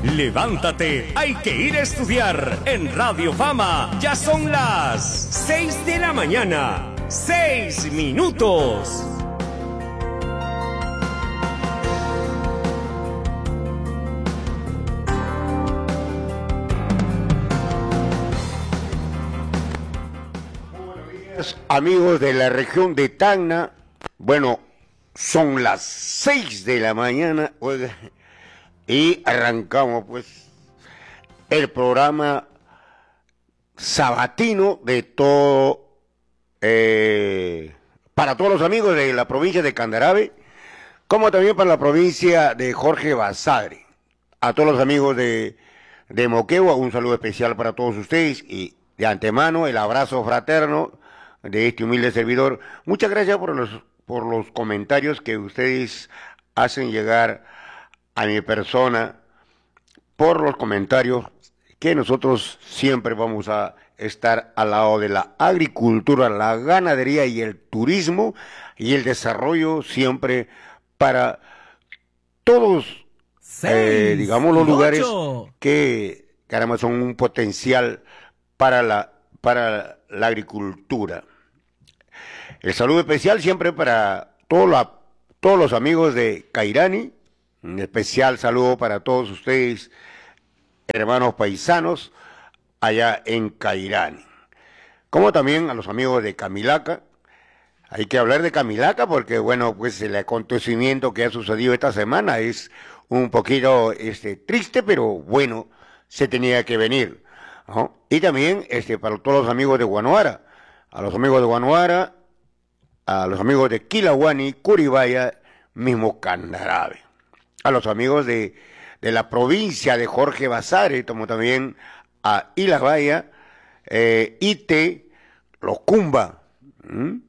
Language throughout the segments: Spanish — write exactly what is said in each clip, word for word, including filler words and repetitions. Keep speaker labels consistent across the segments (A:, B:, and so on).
A: Levántate, hay que ir a estudiar. En Radio Fama ya son las seis de la mañana. Seis minutos.
B: Buenos días, amigos de la región de Tacna. Bueno, son las seis de la mañana, oiga, y arrancamos pues el programa sabatino de todo, eh, para todos los amigos de la provincia de Candarave, como también para la provincia de Jorge Basadre. A todos los amigos de, de Moquegua, un saludo especial para todos ustedes y de antemano el abrazo fraterno de este humilde servidor. Muchas gracias por los, por los comentarios que ustedes hacen llegar a mi persona, por los comentarios que nosotros siempre vamos a estar al lado de la agricultura, la ganadería y el turismo y el desarrollo siempre para todos, eh, digamos, los lugares que, caramba, son un potencial para la, para la agricultura. El saludo especial siempre para todo la, todos los amigos de Cairani. Un especial saludo para todos ustedes, hermanos paisanos, allá en Cairani. Como también a los amigos de Camilaca. Hay que hablar de Camilaca porque, bueno, pues el acontecimiento que ha sucedido esta semana es un poquito este, triste, pero bueno, se tenía que venir, ¿no? Y también este, para todos los amigos de Guanuara, a los amigos de Guanuara, a los amigos de Quilahuani, Curibaya, mismo Candarave. A los amigos de, de la provincia de Jorge Basadre, como también a Ilabaya, eh, Ite, los Cumba. ¿Mm?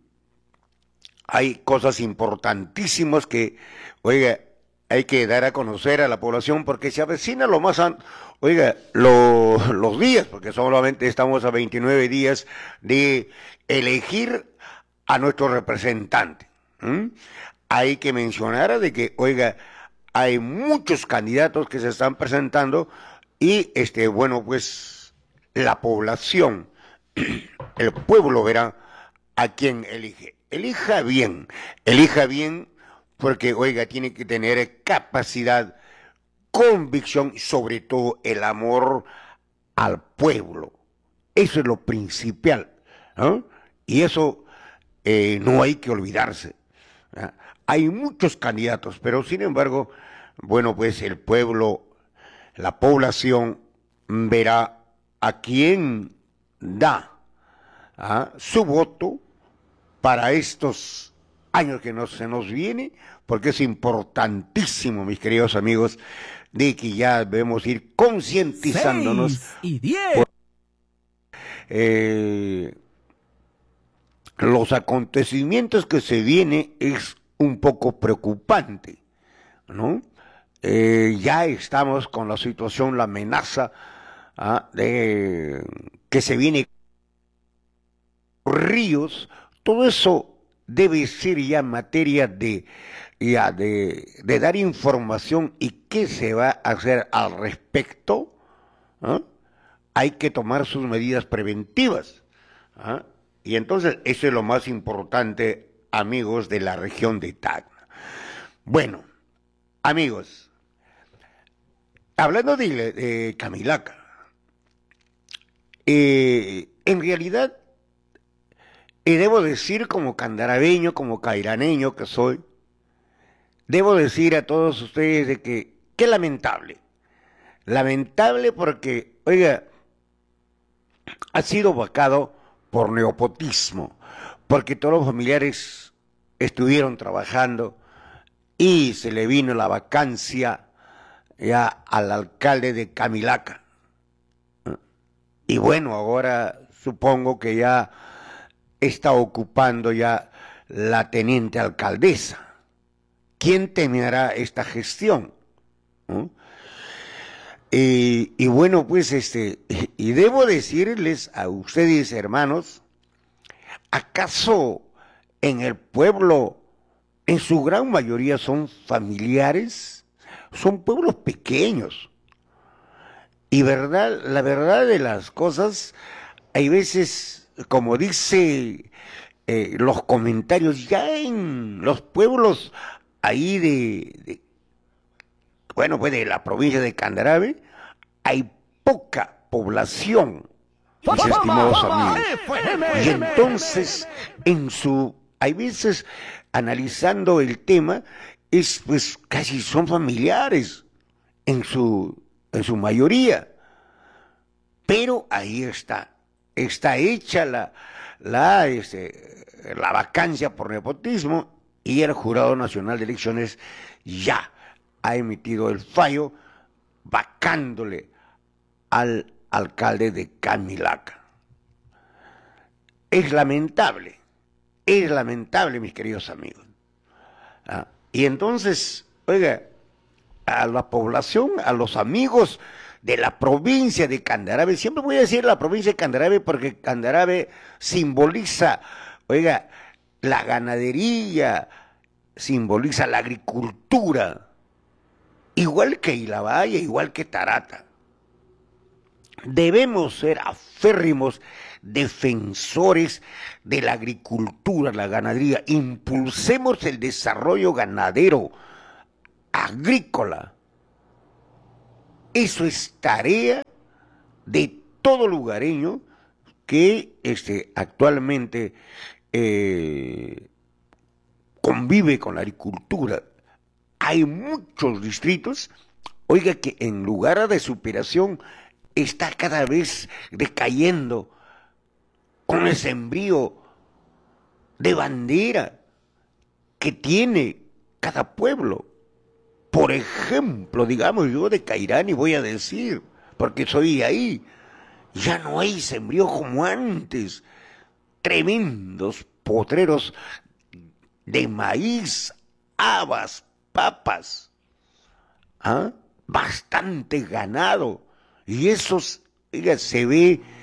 B: Hay cosas importantísimas que, oiga, hay que dar a conocer a la población porque se avecina lo más, an... oiga, lo, los días, porque solamente estamos a veintinueve días de elegir a nuestro representante. ¿Mm? Hay que mencionar de que, oiga, hay muchos candidatos que se están presentando y, este, bueno, pues, la población, el pueblo verá a quién elige. Elija bien, elija bien porque, oiga, tiene que tener capacidad, convicción y sobre todo el amor al pueblo. Eso es lo principal, ¿no? Y eso eh, no hay que olvidarse, ¿no? Hay muchos candidatos, pero sin embargo, bueno, pues el pueblo, la población verá a quién da ¿ah? su voto para estos años que nos, se nos viene, porque es importantísimo, mis queridos amigos, de que ya debemos ir concientizándonos.
C: Seis y diez.
B: Por, eh, los acontecimientos que se vienen es un poco preocupante, ¿no? Eh, ya estamos con la situación, la amenaza ¿ah? de que se viene ríos, todo eso debe ser ya materia de, ya de, de dar información y qué se va a hacer al respecto. ¿Ah? Hay que tomar sus medidas preventivas. ¿Ah? Y entonces eso es lo más importante, amigos de la región de Tacna. Bueno, amigos, hablando de, de Camilaca, eh, en realidad, y debo decir como candaraveño, como cairaneño que soy, debo decir a todos ustedes de que, qué lamentable, lamentable porque, oiga, ha sido vacado por nepotismo, porque todos los familiares estuvieron trabajando y se le vino la vacancia ya al alcalde de Camilaca. Y bueno, ahora supongo que ya está ocupando ya la teniente alcaldesa. ¿Quién terminará esta gestión? ¿No? Y, y bueno, pues este, y debo decirles a ustedes, hermanos, ¿acaso en el pueblo, en su gran mayoría son familiares? Son pueblos pequeños, Y verdad, la verdad de las cosas, hay veces, como dice eh, los comentarios, ya en los pueblos ahí de, de, bueno, pues de la provincia de Candarave, hay poca población, mis estimados amigos. Y entonces, en su, hay veces, analizando el tema, es pues casi son familiares en su, en su mayoría. Pero ahí está, está hecha la, la, este, la vacancia por nepotismo y el Jurado Nacional de Elecciones ya ha emitido el fallo vacándole al alcalde de Camilaca. Es lamentable, es lamentable, mis queridos amigos. ¿Ah? Y entonces, oiga, a la población, a los amigos de la provincia de Candarave, siempre voy a decir la provincia de Candarave porque Candarave simboliza, oiga, la ganadería, simboliza la agricultura, igual que Ilabaya, igual que Tarata. Debemos ser aférrimos defensores de la agricultura, la ganadería. Impulsemos el desarrollo ganadero, agrícola. Eso es tarea de todo lugareño que este, actualmente eh, convive con la agricultura. Hay muchos distritos, oiga, que en lugar de superación está cada vez decayendo con el sembrío de bandera que tiene cada pueblo. Por ejemplo, digamos yo de Cairán, y voy a decir, porque soy ahí, ya no hay sembrío como antes. Tremendos potreros de maíz, habas, papas, ¿ah? Bastante ganado. Y eso, oiga, se ve